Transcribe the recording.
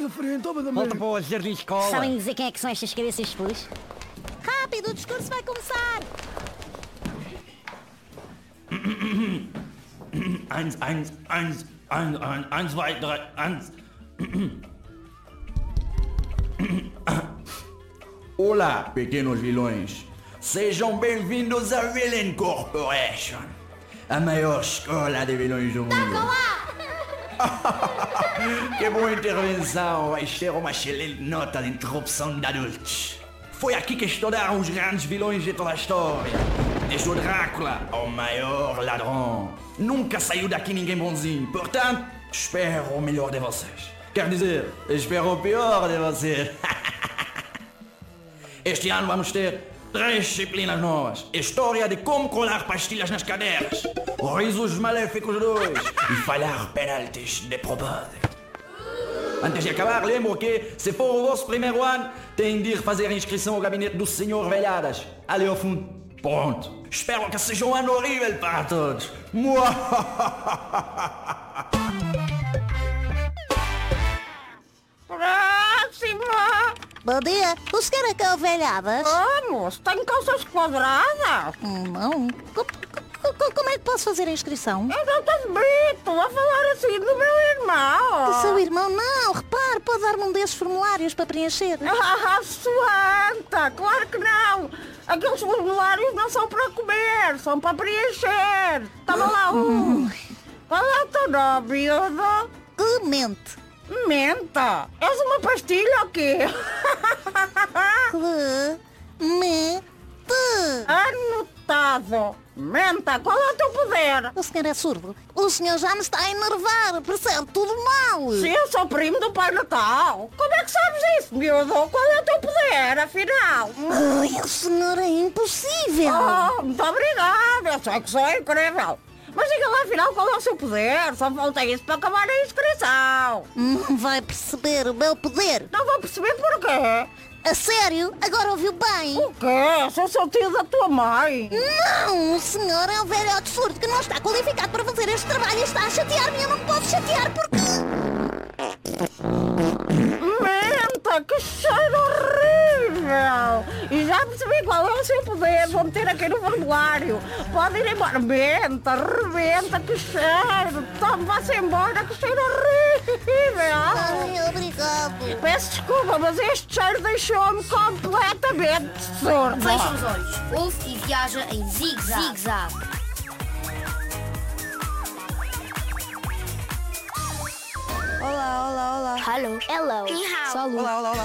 da frente, toma da Volta mão. para o jardim de escola. Sabem dizer quem é que são estas cabeças felizes? Rápido, o discurso vai começar! Eins, zwei, drei, eins. Olá, pequenos vilões. Sejam bem-vindos à Villain Corporation, a maior escola de vilões do mundo. Que boa intervenção, vai ter uma excelente nota de interrupção de adultos. Foi aqui que estudaram os grandes vilões de toda a história. Desde o Drácula ao maior ladrão. Nunca saiu daqui ninguém bonzinho, portanto, espero o melhor de vocês. Quer dizer, espero o pior de vocês. Este ano vamos ter 3 disciplinas novas. História de como colar pastilhas nas cadeiras. Risos maléficos 2. E falhar penaltis de propósito. Antes de acabar, lembro que, se for o vosso primeiro ano, têm de ir fazer a inscrição ao gabinete do Sr. Velhadas. Ali ao fundo. Pronto. Espero que seja um ano horrível para todos. Próxima! Bom dia, o senhor é que é o velhadas? Vamos, tem calças quadradas. Não. Como é que posso fazer a inscrição? Eu não te admito a falar assim do meu irmão. Do seu irmão, não. Repare, pode dar-me um desses formulários para preencher. Ah, santa, claro que não. Aqueles formulários não são para comer, são para preencher. Toma lá um. Qual é o teu nome, miúdo? Clemente. Menta. És uma pastilha ou quê? Clemente. Anotado. Menta, qual é o teu poder? O senhor é surdo. O senhor já me está a enervar. Percebe tudo mal. Se eu sou primo do Pai Natal. Como é que sabes isso, miúdo? Qual é o teu poder, afinal? Ai, o senhor é impossível. Oh, muito obrigada. Eu sei que sou incrível. Mas diga lá, afinal, qual é o seu poder? Só falta isso para acabar a inscrição. Não vai perceber o meu poder. Não vou perceber porquê. A sério? Agora ouviu bem? O quê? Sou seu tio da tua mãe. Não, o senhor é um velhote surdo que não está qualificado para fazer este trabalho e está a chatear-me. Eu não posso chatear porque... Menta, que cheiro horrível! E já percebi qual é o seu poder. Vou meter aqui no formulário. Pode ir embora. Menta, rebenta, que cheiro! Tome, vá-se embora, que cheiro horrível! Ai, obrigado. Peço desculpa, mas este cheiro deixou-me completamente surdo. Fecha os olhos, ouve e viaja em zigue-zague. Olá, olá, olá. Hello. Saúde. Olá.